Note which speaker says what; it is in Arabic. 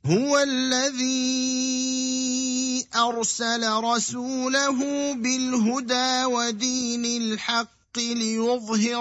Speaker 1: هو الذي أرسل رسوله بالهدى ودين الحق ليظهر